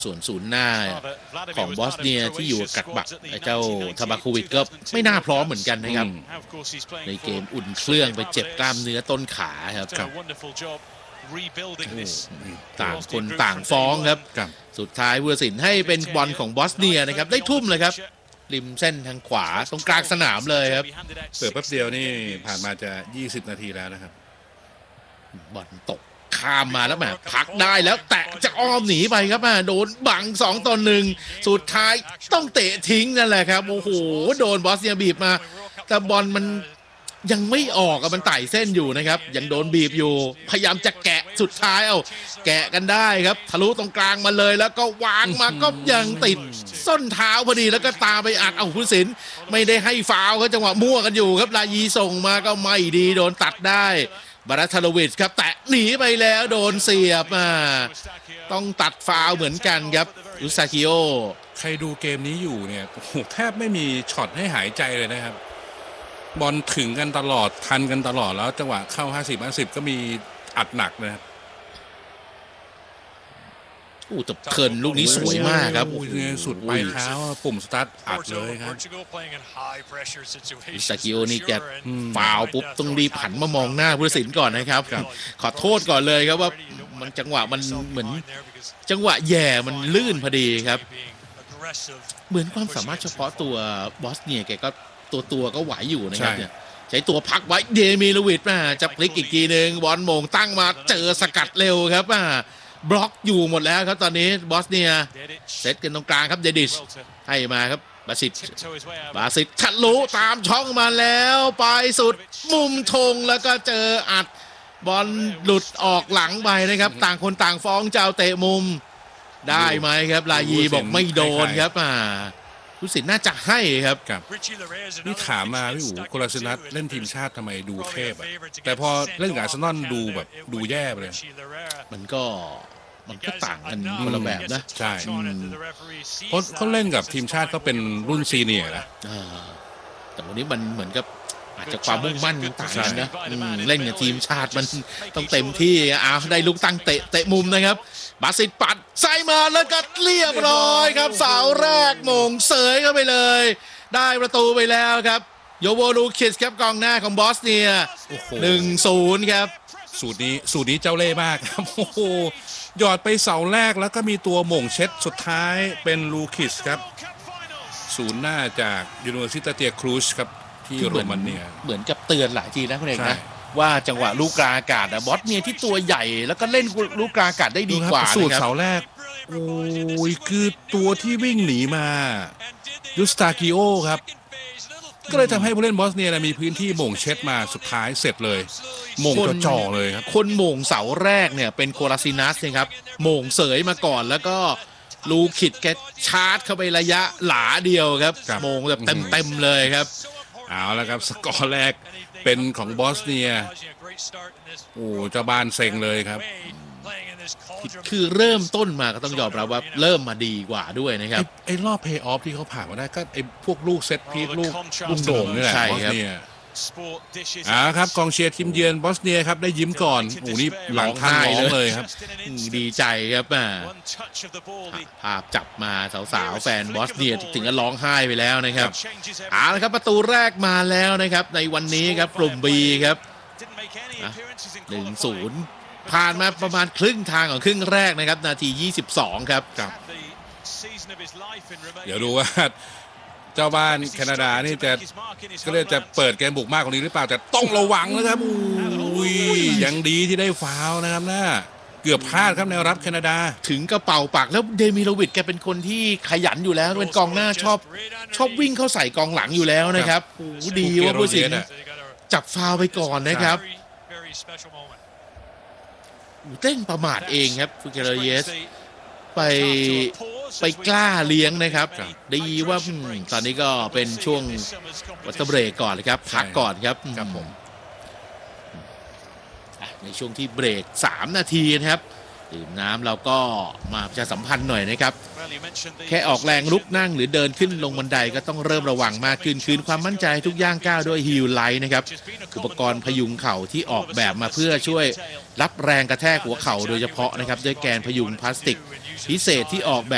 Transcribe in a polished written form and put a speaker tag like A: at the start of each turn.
A: ส่วนศูนย์หน้าของบอสเนียที่อยู่กับบักเจ้าทาบาโควิชก็ไม่น่าพร้อมเหมือนกันนะครับในเกมอุ่นเครื่องไปเจ็บกล้ามเนื้อต้นขาครับต่างคนต่างฟ้องครับสุดท้ายผู้ตัดสินให้เป็นบอลของบอสเนียนะครับได้ทุ่มเลยครับริมเส้นทางขวาตรงกลางสนามเลยครับ
B: เปิดแป๊บเดียวนี่ผ่านมาจะ20 นาทีแล้วนะครับ
A: บอลตกข้ามมาแล้วแหมพักได้แล้วแตะจะอ้อมหนีไปครับโดนบัง2-1สุดท้ายต้องเตะทิ้งนั่นแหละครับโอ้โหโดนบอสเนียบีบมาแต่บอลมันยังไม่ออกมันไต่เส้นอยู่นะครับยังโดนบีบอยู่พยายามจะแกะสุดท้ายแกะกันได้ครับทะลุตรงกลางมาเลยแล้วก็วางมาก็ยังติดส้นเท้าพอดีแล้วก็ตามไปอัดผู้ตัดสินไม่ได้ให้ฟาวล์ครับจังหวะมั่วกันอยู่ครับลายีส่งมาก็ไม่ดีโดนตัดได้บาราทาโลวิชครับแตะหนีไปแล้วโดนเสียบต้องตัดฟาวล์เหมือนกันครับอุซาคิโอ
B: ใครดูเกมนี้อยู่เนี่ยโอ้โหแทบไม่มีช็อตให้หายใจเลยนะครับบอลถึงกันตลอดทันกันตลอดแล้วจังหวะเข้า50-50ก็มีอัดหนักนะครับ
A: แต่เทิร์นลูกนี้สวยมากครับ
B: สุดปลายเท้าปุ่มสตาร์ทอัดเลยครับ
A: อิซากิโอนี่แกฟาวปุ๊บต้องรีบหันมามองหน้าผู้ตัดสินก่อนนะครับขอโทษก่อนเลยครับว่ามันจังหวะมันเหมือนจังหวะแย่มันลื่นพอดีครับเหมือนความสามารถเฉพาะตัวบอสเนียแกก็ตัวก็ไหวอยู่นะครับเนี่ยใช้ตัวพักไว้เดมิโลวิชจะพลิกอีกทีนึงบอลโมงตั้งมาเจอสกัดเร็วครับบล็อกอยู่หมดแล้วครับตอนนี้บอสเนียเซตกันตรงกลางครับเดดิชให้มาครับบาซิตทะลุตามช่องมาแล้วไปสุดมุมธงแล้วก็เจออัดบอลหลุดออกหลังไปนะครับต่างคนต่างฟ้องเจ้าเตะมุมได้ไหมครับลายีบอกไม่โดนครับผู้สินน่าจะให้ครับ
B: นี่ถามมาพี่อู๋โคลาซินัสเล่นทีมชาติทำไมดูเทพแต่พอเล่นกับอาร์เซนอลดูแย่ไปเลย
A: มันก็ต่างกันคนละแบบนะ
B: ใช่เขาเล่นกับทีมชาติก็เป็นรุ่นซีเนียร์นะ
A: แต่วันนี้มันเหมือนกับอาจจะความมุ่งมั่นต่างกันนะเล่นกับทีมชาติมันต้องเต็มที่ได้ลูกตั้งเตะมุมนะครับบาซิตปัดใส่มาแล้วก็เรียบร้อยครับเสาแรกมงเสยเข้าไปเลยได้ประตูไปแล้วครับโยโวลูคิสครับกองหน้าของบอสเนีย1-0ครับ
B: สูตรนี้เจ้าเล่ห์มากครับโอ้โหหยอดไปเสาแรกแล้วก็มีตัวหม่งเช็ดสุดท้ายเป็นลูคิสครับศูนย์หน้าจากยูนิเวอร์ซิตี้เตียครูซครับที่โรมาเนีย
A: เหมือนกับเตือนหลายทีนะคุณเอกนะว่าจังหวะลูกกลางอากาศบอสเนียที่ตัวใหญ่แล้วก็เล่นลูกกลางอากาศได้ดีกว่า
B: สูตรเสาแรกโอ้ยคือตัวที่วิ่งหนีมายูสตากิโอครับก็เลยทำให้ผู้เล่นบอสเนียมีพื้นที่หม่งเช็ดมาสุดท้ายเสร็จเลยหม่งจ่อเลยครับ
A: คนหม่งเสาแรกเนี่ยเป็นโคลาซินัสนะครับหม่งเสยมาก่อนแล้วก็ลูคิดแกชาร์จเข้าไประยะหลาเดียวครับหม่งแบบเต็มเลยครับ
B: เอาแล้วครับสกอร์แรกเป็นของบอสเนียโอ้เจ้าบ้านเซ็งเลยครับ
A: คือเริ่มต้นมาก็ต้องยอมรับว่าเริ่มมาดีกว่าด้วยนะครับ
B: ไอ้รอบเพย์ออฟที่เขาผ่านมาได้ก็ไอ้พวกลูกเซตพีซลูกโด่งนี่แหละบอสเนียครับกองเชียร์ทีมเยือนบอสเนียครับได้ยิ้มก่อนโอ้นี่หลังท่านร้องเลยครับ
A: ดีใจครับภาพจับมาสาวๆแฟนบอสเนียถึงกับร้องไห้ไปแล้วนะครับละครับประตูแรกมาแล้วนะครับในวันนี้ครับกลุ่ม B ครับ1-0ผ่านมาประมาณครึ่งทางของครึ่งแรกนะครับนาที22ครับ
B: เดี๋ยวดูว่าเจ้าบ้านแคนาดานี่จะเปิดเกมบุกมากกว่านี้หรือเปล่าแต่ต้องระวังนะครับอุ้ยยังดีที่ได้ฟาวล์นะครับเกือบพลาดครับแนวรับแคนาดา
A: ถึงกระเป๋าปากแล้วเดมิโลวิชแกเป็นคนที่ขยันอยู่แล้วเป็นกองหน้าชอบวิ่งเข้าใส่กองหลังอยู่แล้วนะครับโอ้ดีว่าผู้สินจับฟาวล์ไปก่อนนะครับเต้นประมาทเองครับฟูเกเรเยสไปกล้าเลี้ยงนะครับดีว่าตอนนี้ก็เป็นช่วงวัตเบรกก่อนเลยครับพักก่อนครับผมในช่วงที่เบรก3 นาทีนะครับดื่มน้ำเราก็มาประชาสัมพันธ์หน่อยนะครับแค่ออกแรงลุกนั่งหรือเดินขึ้นลงบันไดก็ต้องเริ่มระวังมากขึ้นคืนความมั่นใจทุกย่างก้าวด้วยฮีลไลท์นะครับอุปกรณ์พยุงเข่าที่ออกแบบมาเพื่อช่วยรับแรงกระแทกหัวเข่าโดยเฉพาะนะครับด้วยแกนพยุงพลาสติกพิเศษที่ออกแบบ